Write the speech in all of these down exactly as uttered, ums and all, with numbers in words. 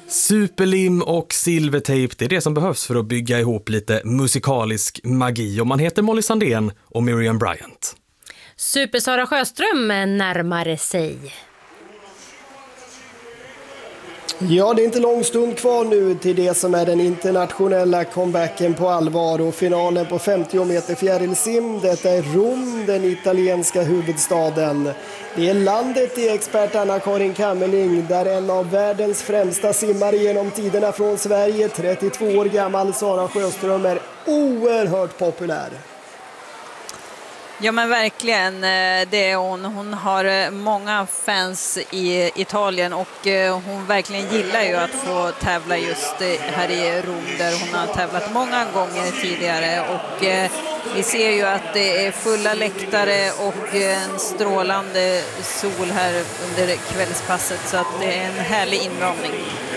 Superlim och silvertejp, det är det som behövs för att bygga ihop lite musikalisk magi. Och man heter Molly Sandén och Miriam Bryant. Super-Sara Sjöström närmare sig. Ja, det är inte lång stund kvar nu till det som är den internationella comebacken på allvar och finalen på femtio meter fjärilsim. Detta är Rom, den italienska huvudstaden. Det är landet i expert Anna-Karin Kammerling, där en av världens främsta simmare genom tiderna från Sverige, trettiotvå år gammal Sara Sjöström, är oerhört populär. Ja men verkligen, det är hon. Hon har många fans i Italien och hon verkligen gillar ju att få tävla just här i Rom där hon har tävlat många gånger tidigare. Och vi ser ju att det är fulla läktare och en strålande sol här under kvällspasset, så att det är en härlig inramning.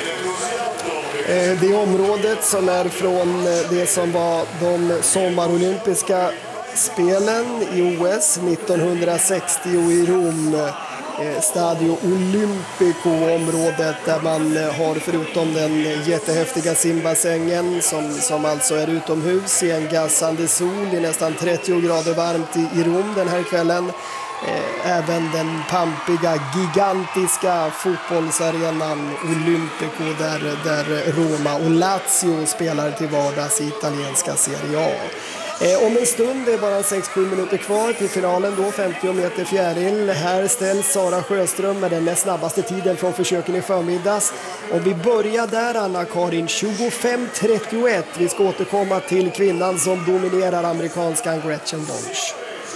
Det området som är från det som var de sommarolympiska spelen i O S nittonhundrasextio i Rom, Stadio Olimpico-området, där man har förutom den jättehäftiga simbassängen som, som alltså är utomhus i en gassande sol i nästan trettio grader varmt i, i Rom den här kvällen. Även den pampiga, gigantiska fotbollsarenan Olimpico där, där Roma och Lazio spelar till vardags i italienska Serie A. Eh, om en stund, det är bara sex sju minuter kvar till finalen då, femtio meter fjäril. Här ställs Sara Sjöström med den näst snabbaste tiden från försöken i förmiddags. Och vi börjar där, Anna-Karin, tjugofem trettioett. Vi ska återkomma till kvinnan som dominerar amerikanskan Gretchen Walsh.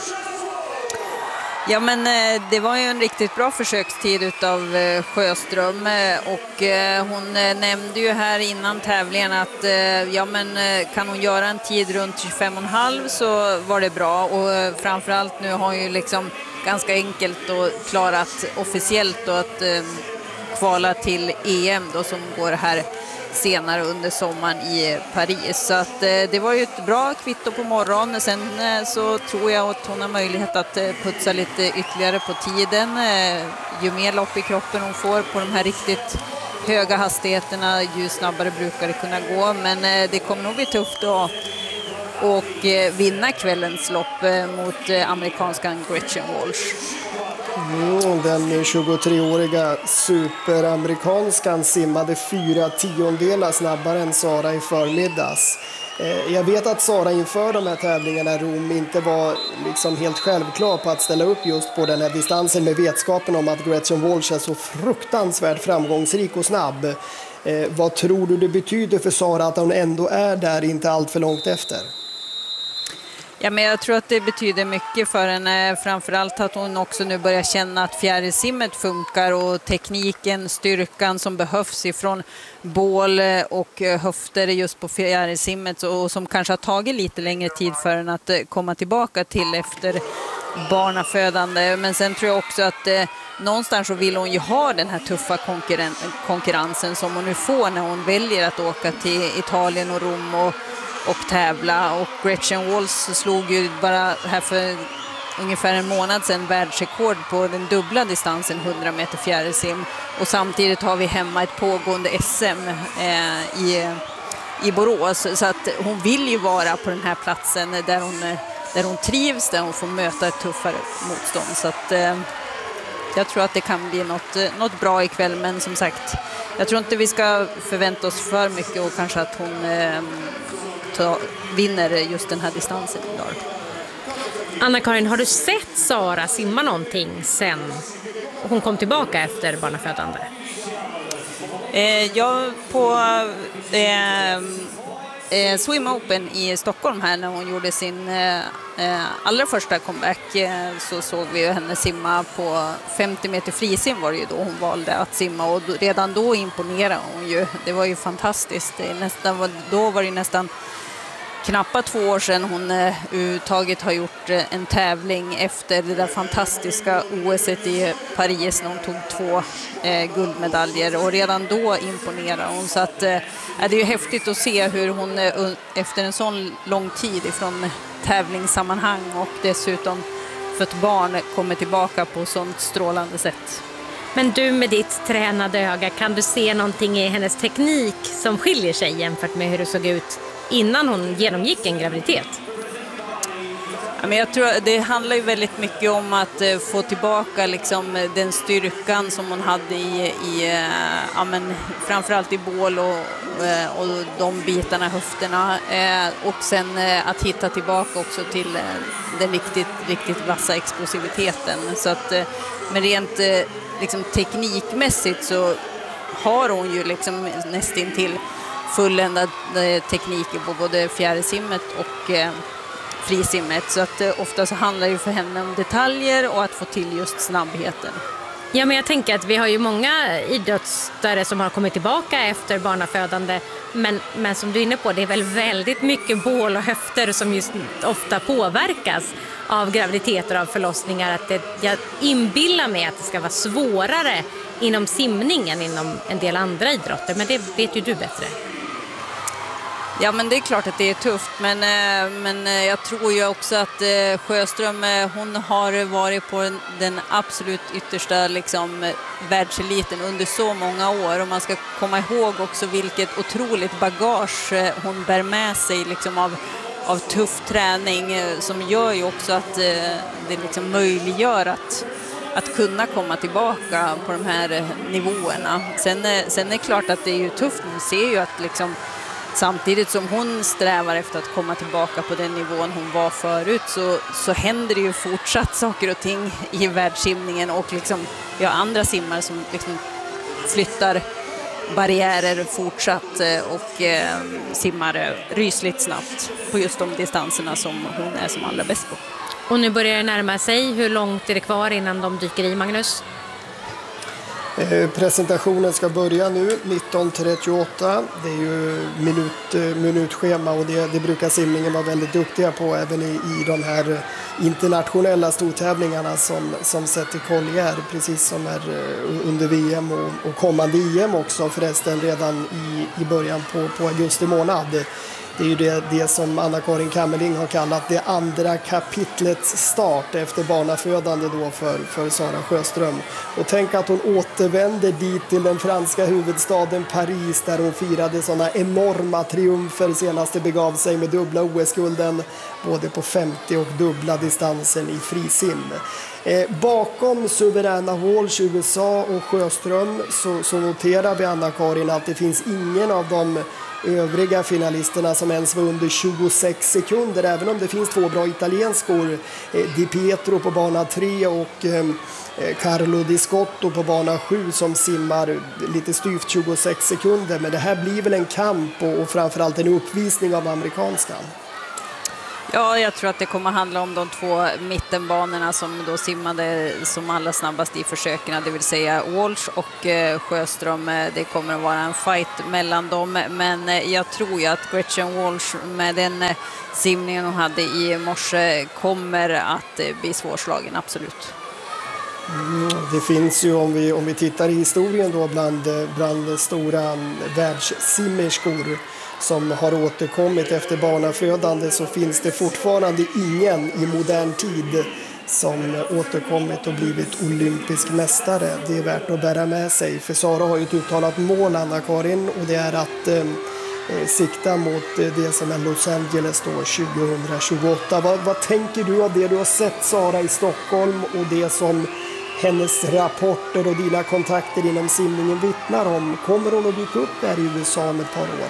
Ja men det var ju en riktigt bra försökstid utav Sjöström och hon nämnde ju här innan tävlingen att ja men kan hon göra en tid runt tjugofem komma fem så var det bra, och framförallt nu har hon ju liksom ganska enkelt och klarat officiellt då att kvala till E M då som går här senare under sommaren i Paris. Så att eh, det var ju ett bra kvitto på morgonen. Sen eh, så tror jag att hon har möjlighet att eh, putsa lite ytterligare på tiden. Eh, ju mer lopp i kroppen hon får på de här riktigt höga hastigheterna, ju snabbare brukar det kunna gå. Men eh, det kommer nog bli tufft då och eh, vinna kvällens lopp eh, mot eh, amerikanskan Gretchen Walsh. Mm, den tjugotreåriga superamerikanskan simmade fyra tiondelar snabbare än Sara i förmiddags. Eh, jag vet att Sara inför de här tävlingarna i Rom inte var liksom helt självklar på att ställa upp just på den här distansen, med vetskapen om att Gretchen Walsh är så fruktansvärt framgångsrik och snabb. Eh, vad tror du det betyder för Sara att hon ändå är där inte allt för långt efter? Ja, men jag tror att det betyder mycket för henne, framförallt att hon också nu börjar känna att fjärilsimmet funkar och tekniken, styrkan som behövs ifrån bål och höfter just på fjärilsimmet, och som kanske har tagit lite längre tid för henne att komma tillbaka till efter barnafödande. Men sen tror jag också att eh, någonstans så vill hon ju ha den här tuffa konkurren- konkurrensen som hon nu får när hon väljer att åka till Italien och Rom och och tävla. Och Gretchen Walsh slog ju bara här för ungefär en månad sedan världsrekord på den dubbla distansen hundra meter fjärilsim, och samtidigt har vi hemma ett pågående S M eh, i, i Borås, så att hon vill ju vara på den här platsen där hon, där hon trivs, där hon får möta ett tuffare motstånd. Så att eh, jag tror att det kan bli något, något bra ikväll, men som sagt, jag tror inte vi ska förvänta oss för mycket och kanske att hon eh, ta, vinner just den här distansen idag. Anna-Karin, har du sett Sara simma någonting sen hon kom tillbaka efter barnafödande? Eh, jag på eh, eh, Swim Open i Stockholm här, när hon gjorde sin eh, allra första comeback, eh, så såg vi henne simma på femtio meter frisim, var det ju då hon valde att simma, och redan då imponerade hon ju. Det var ju fantastiskt. Det nästan, då var det nästan knappa två år sedan hon överhuvudtaget har gjort en tävling efter det där fantastiska O S i Paris när hon tog två eh, guldmedaljer, och redan då imponerar hon. Så att, eh, det är ju häftigt att se hur hon eh, efter en sån lång tid ifrån tävlingssammanhang och dessutom för ett barn kommer tillbaka på sånt strålande sätt. Men du med ditt tränade öga, kan du se någonting i hennes teknik som skiljer sig jämfört med hur det såg ut innan hon genomgick en graviditet? Ja, men jag tror det handlar ju väldigt mycket om att eh, få tillbaka liksom, den styrkan som hon hade i, i eh, ja, men, framförallt i bål och, eh, och de bitarna, höfterna. Eh, och sen eh, att hitta tillbaka också till eh, den riktigt, riktigt vassa explosiviteten. Så att, eh, men rent eh, liksom, teknikmässigt så har hon ju liksom, nästintill fulländad eh, tekniker på både fjärilsimmet och eh, frisimmet, så att eh, ofta så handlar det för henne om detaljer och att få till just snabbheten. Ja, men jag tänker att vi har ju många idrottare som har kommit tillbaka efter barnafödande, men, men som du är inne på, det är väl väldigt mycket bål och höfter som just ofta påverkas av graviditeter och av förlossningar. Att det, jag inbillar mig att det ska vara svårare inom simningen inom en del andra idrotter, men det vet ju du bättre. Ja, men det är klart att det är tufft, men, men jag tror ju också att Sjöström, hon har varit på den absolut yttersta liksom, världseliten under så många år, och man ska komma ihåg också vilket otroligt bagage hon bär med sig liksom, av, av tuff träning, som gör ju också att det liksom möjliggör att att kunna komma tillbaka på de här nivåerna. Sen, sen är det klart att det är ju tufft, vi ser ju att liksom samtidigt som hon strävar efter att komma tillbaka på den nivån hon var förut, så, så händer det ju fortsatt saker och ting i världssimningen, och liksom, vi har andra simmare som liksom flyttar barriärer fortsatt och eh, simmar rysligt snabbt på just de distanserna som hon är som allra bäst på. Och nu börjar det närma sig. Hur långt är det kvar innan de dyker i, Magnus? Eh, presentationen ska börja nu nitton trettioåtta. Det är ju minut, minutschema, och det, det brukar simningen vara väldigt duktiga på även i, i de här internationella stortävlingarna som, som sätter Collier, precis som är under V M och, och kommande I M också förresten redan i, i början på, på augusti månad. Det är ju det, det som Anna-Karin Kammerling har kallat det andra kapitlets start efter barnafödande då för, för Sara Sjöström. Och tänk att hon återvänder dit till den franska huvudstaden Paris, där hon firade sådana enorma triumfer senast det begav sig med dubbla O S-gulden både på femtio och dubbla distansen i frisim. Eh, bakom suveräna Walsh, U S A och Sjöström så, så noterar vi, Anna-Karin, att det finns ingen av de övriga finalisterna som ens var under tjugosex sekunder, även om det finns två bra italienskor, eh, Di Pietro på bana tre och eh, Carlo Di Scotto på bana sju, som simmar lite styvt tjugosex sekunder. Men det här blir väl en kamp och, och framförallt en uppvisning av amerikanskan. Ja, jag tror att det kommer handla om de två mittenbanorna som då simmade som allra snabbast i försöken, det vill säga Walsh och eh, Sjöström. Det kommer att vara en fight mellan dem, men eh, jag tror ju att Gretchen Walsh med den eh, simningen hon hade i morse kommer att eh, bli svårslagen, absolut. Mm, det finns ju, om vi, om vi tittar i historien då, bland, bland stora världssimmerskor som har återkommit efter barnafödande, så finns det fortfarande ingen i modern tid som återkommit och blivit olympisk mästare. Det är värt att bära med sig, för Sara har ju ett uttalat mål, Anna-Karin, och det är att eh, sikta mot det som är Los Angeles då tjugohundratjugoåtta. Vad, vad tänker du av det du har sett Sara i Stockholm och det som hennes rapporter och dina kontakter inom simningen vittnar om? Kommer hon att dyka upp där i U S A om ett par år?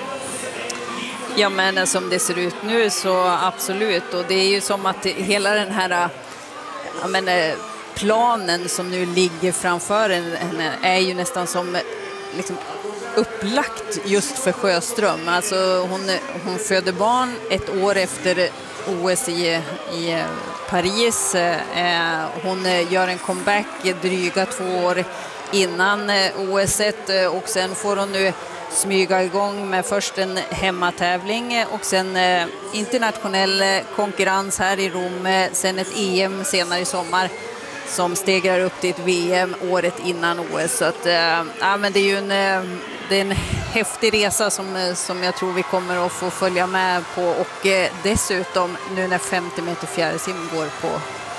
Ja, men som det ser ut nu så absolut, och det är ju som att hela den här ja, men, planen som nu ligger framför henne är ju nästan som liksom upplagt just för Sjöström. Alltså hon, hon föder barn ett år efter O S i, i Paris. Eh, hon gör en comeback dryga två år innan O S och sen får hon nu smyga igång med först en hemmatävling och sen eh, internationell konkurrens här i Rom, sen ett E M senare i sommar som stegrar upp till ett V M året innan O S. Så att, eh, ja, men det är ju en, eh, det är en häftig resa som, som jag tror vi kommer att få följa med på, och eh, dessutom nu när femtio meter fjärilsim går på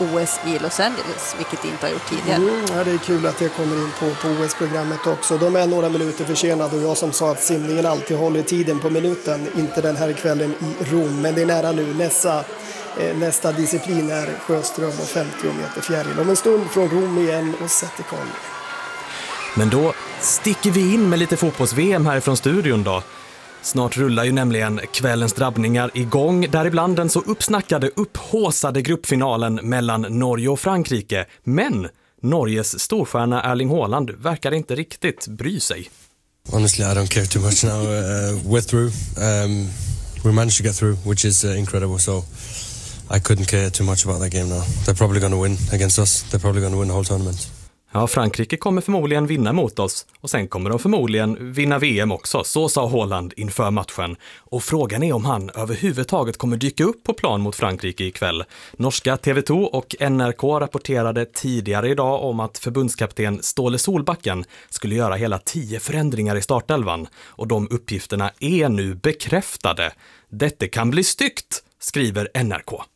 O S i Los Angeles, vilket de inte har gjort tidigare. Mm, ja, det är kul att det kommer in på, på O S-programmet också. De är några minuter försenade och jag som sa att simningen alltid håller tiden på minuten, inte den här kvällen i Rom, men det är nära nu. Nästa, eh, nästa disciplin är sjöström och femtio meter fjäril. Om en stund från Rom igen och sätter koll. Men då sticker vi in med lite fotbolls-V M härifrån studion då. Snart rullar ju nämligen kvällens drabbningar igång, däribland den så uppsnackade, upphåsade gruppfinalen mellan Norge och Frankrike. Men Norges storstjärna Erling Haaland verkar inte riktigt bry sig. Honestly, I don't care too much now. Uh, we're through. Um, we managed to get through, which is uh, incredible. So I couldn't care too much about that game now. They're probably going to win against us. They're probably going to win the whole tournament. Ja, Frankrike kommer förmodligen vinna mot oss och sen kommer de förmodligen vinna V M också, så sa Haaland inför matchen. Och frågan är om han överhuvudtaget kommer dyka upp på plan mot Frankrike ikväll. Norska T V två och N R K rapporterade tidigare idag om att förbundskapten Ståle Solbacken skulle göra hela tio förändringar i startelvan. Och de uppgifterna är nu bekräftade. Detta kan bli styggt, skriver N R K.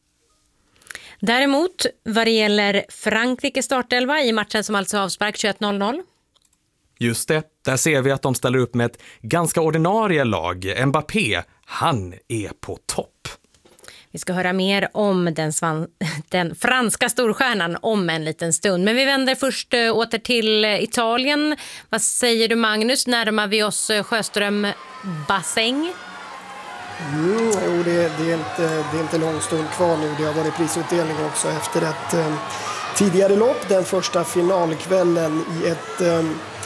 Däremot, vad det gäller Frankrike startelva i matchen som alltså avspark tjugoett noll noll. Just det, där ser vi att de ställer upp med ett ganska ordinarie lag. Mbappé, han är på topp. Vi ska höra mer om den, svan- den franska storstjärnan om en liten stund. Men vi vänder först äh, åter till Italien. Vad säger du, Magnus? Närmar vi oss Sjöström bassäng? Mm, jo, det, det, är inte, det är inte lång stund kvar nu. Det har varit prisutdelning också efter ett eh, tidigare lopp. Den första finalkvällen i ett eh,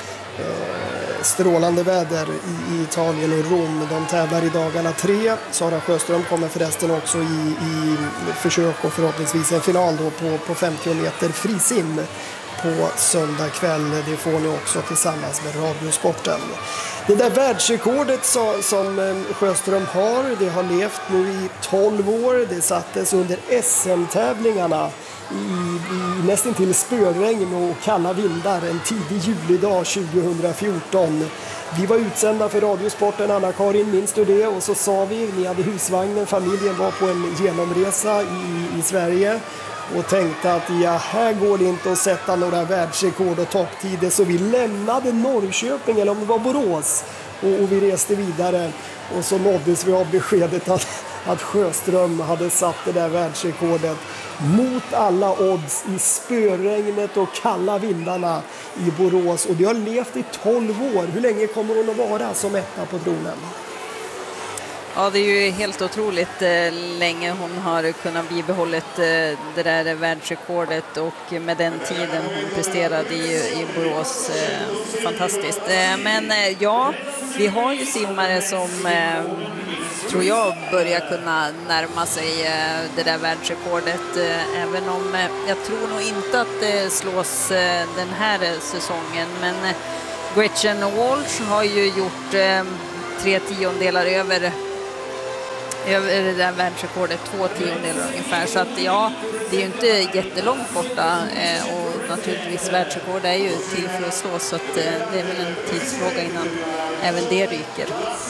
strålande väder i, i Italien och Rom. De tävlar i dagarna tre. Sara Sjöström kommer förresten också i, i försök och förhoppningsvis en final då på, på femtio meter frisim på söndag kväll. Det får ni också tillsammans med Radiosporten. Det där världsrekordet som Sjöström har, det har levt nu i tolv år. Det sattes under S M-tävlingarna i, i nästan till spöregn och kalla vindar en tidig julidag tjugohundrafjorton. Vi var utsända för Radiosporten, Anna-Karin, minns du det? Och så sa vi, ni hade husvagnen, familjen var på en genomresa i, i Sverige. Och tänkte att ja, här går det inte att sätta några världsrekord och topptider. Så vi lämnade Norrköping, eller om det var Borås. Och, och vi reste vidare. Och så nåddes vi av beskedet att, att Sjöström hade satt det där världsrekordet. Mot alla odds i spöregnet och kalla vindarna i Borås. Och det har levt i tolv år. Hur länge kommer hon att vara som etta på tronen? Ja, det är ju helt otroligt eh, länge hon har kunnat bibehållit eh, det där världsrekordet och med den tiden hon presterade i, i Borås. Eh, fantastiskt. Eh, men eh, ja, vi har ju simmare som eh, tror jag börjar kunna närma sig eh, det där världsrekordet. Eh, även om eh, jag tror nog inte att det slås eh, den här säsongen. Men eh, Gretchen Walsh har ju gjort eh, tre tiondelar över över det där världsrekordet, två tiondelar ungefär. Så att ja, det är ju inte jättelångt borta eh, och naturligtvis världsrekord är ju till för att slå, så att eh, det är väl en tidsfråga innan även det ryker.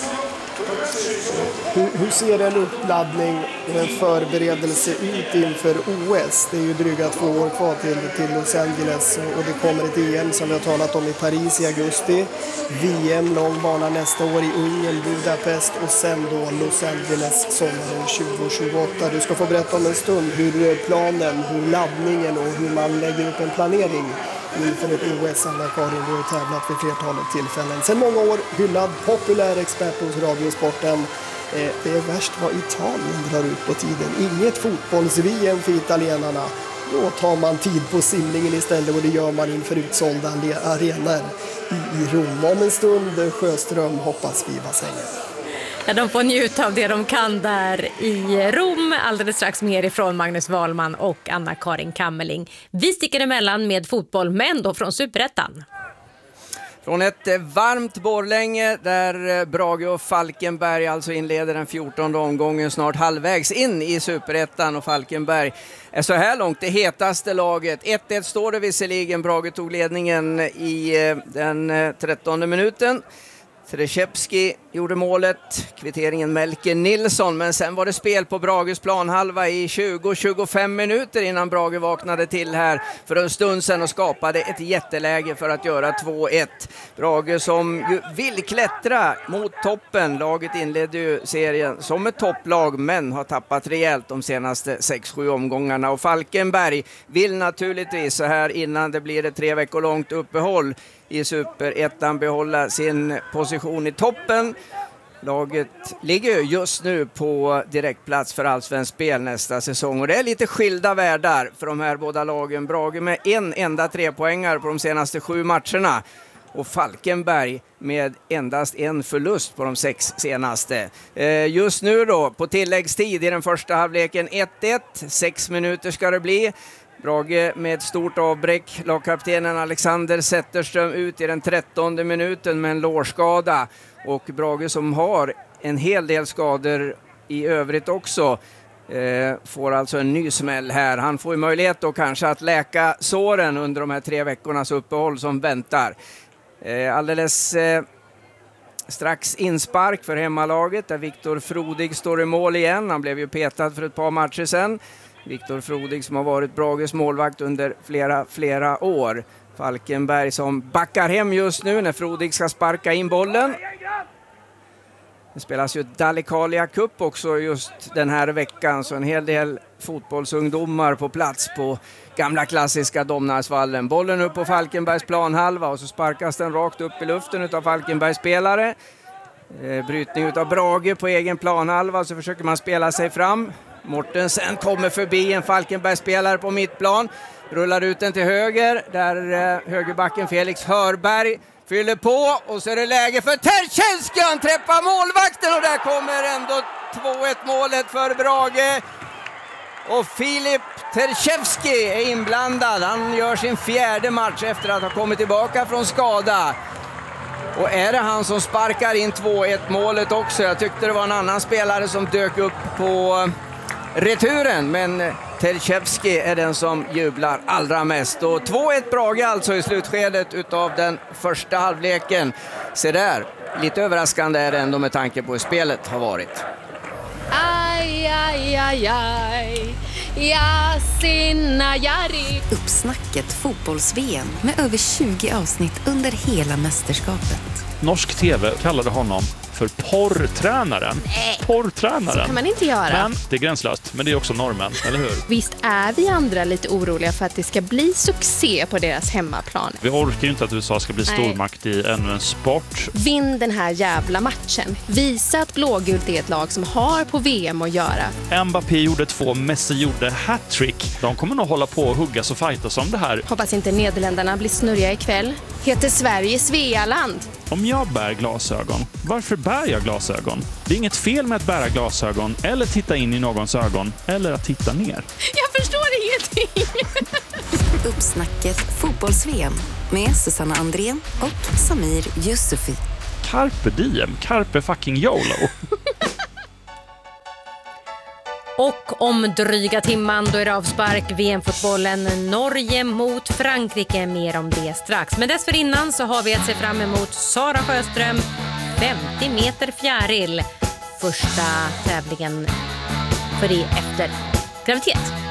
Hur, hur ser en uppladdning och en förberedelse ut inför O S? Det är ju dryga två år kvar till, till Los Angeles och det kommer ett E M som vi har talat om i Paris i augusti. V M, lång bana nästa år i Ungern, Budapest och sen då Los Angeles sommaren tjugo tjugoåtta. Du ska få berätta om en stund hur planen, hur laddningen och hur man lägger upp en planering inför ett O S. Anna-Karin, du har tävlat vid flertalet tillfällen. Sen många år hyllad, populär expert hos Radiosporten. Eh, det är värst vad Italien drar ut på tiden. Inget fotbolls-V M för italienarna. Då tar man tid på simningen istället och det gör man inför utsålda arenor i, i Rom. Om en stund Sjöström hoppas vi i bassängen. Ja, de får njuta av det de kan där i Rom. Alldeles strax mer ifrån Magnus Wahlman och Anna-Karin Kammerling. Vi sticker emellan med fotboll, men då från Superettan. Från ett varmt Borlänge där Brage och Falkenberg alltså inleder den fjortonde omgången, snart halvvägs in i Superettan, och Falkenberg är så här långt det hetaste laget. ett ett står det visserligen, Brage tog ledningen i den trettonde minuten. Treshevski gjorde målet, kvitteringen Melker Nilsson, men sen var det spel på Brages planhalva i tjugo till tjugofem minuter innan Brage vaknade till här för en stund sedan och skapade ett jätteläge för att göra två ett. Brage som ju vill klättra mot toppen. Laget inledde ju serien som ett topplag men har tappat rejält de senaste sex sju omgångarna, och Falkenberg vill naturligtvis så här innan det blir ett tre veckor långt uppehåll i Superettan behålla sin position i toppen. Laget ligger just nu på direktplats för allsvensk spel nästa säsong, och det är lite skilda världar för de här båda lagen. Brage med en enda trepoängare på de senaste sju matcherna och Falkenberg med endast en förlust på de sex senaste. Eh, just nu då på tilläggstid i den första halvleken ett ett, sex minuter ska det bli. Brage med stort avbräck, lagkaptenen Alexander Zetterström ut i den trettonde minuten med en lårskada, och Brage som har en hel del skador i övrigt också eh, får alltså en ny smäll här. Han får ju möjlighet då kanske att läka såren under de här tre veckornas uppehåll som väntar. Eh, alldeles eh, strax inspark för hemmalaget där Viktor Frodig står i mål igen. Han blev ju petad för ett par matcher sedan. Viktor Frodig som har varit Brages målvakt under flera, flera år. Falkenberg som backar hem just nu när Frodig ska sparka in bollen. Det spelas ju Dalecarlia Cup också just den här veckan, så en hel del fotbollsungdomar på plats på gamla klassiska Domnarsvallen. Bollen upp på Falkenbergs planhalva och så sparkas den rakt upp i luften utav Falkenbergs spelare. Eh, brytning utav Brage på egen planhalva, så försöker man spela sig fram. Mortensen kommer förbi en Falkenbergsspelare på mittplan, rullar ut den till höger där eh, högerbacken Felix Hörberg fyller på, och så är det läge för Terchelski, han träffar målvakten och där kommer ändå två ett målet för Brage. Och Filip Terchelski är inblandad, han gör sin fjärde match efter att ha kommit tillbaka från skada. Och är det han som sparkar in två ett målet också? Jag tyckte det var en annan spelare som dök upp på returen, men Terchelski är den som jublar allra mest. Och två ett Brage alltså i slutskedet utav den första halvleken. Se där, lite överraskande är det ändå med tanke på hur spelet har varit. Aj, aj, aj, aj. Ja, sinna, jari. Uppsnacket fotbolls-V M med över tjugo avsnitt under hela mästerskapet. Norsk tv kallade honom för porrtränaren. Nej, porrtränaren. så kan man inte göra. Men det är gränslöst, men det är också normen, eller hur? Visst är vi andra lite oroliga för att det ska bli succé på deras hemmaplan. Vi orkar ju inte att U S A ska bli Nej. stormakt i ännu en sport. Vinn den här jävla matchen. Visa att blågult är ett lag som har på V M att göra. Mbappé gjorde två, Messi gjorde hattrick. De kommer nog hålla på och huggas och fightas om det här. Hoppas inte Nederländerna blir snurriga ikväll. Heter Sverige Svealand. Om jag bär glasögon, varför bär jag glasögon? Det är inget fel med att bära glasögon eller titta in i någons ögon eller att titta ner. Jag förstår ingenting. Uppsnacket fotbolls-V M med Susanna Andrén och Samir Yusufi. Carpe diem, carpe fucking YOLO. Och om dryga timman då är det avspark V M-fotbollen Norge mot Frankrike. Mer om det strax. Men dessförinnan så har vi att se fram emot Sara Sjöström, femtio meter fjäril. Första tävlingen för det efter graviditet.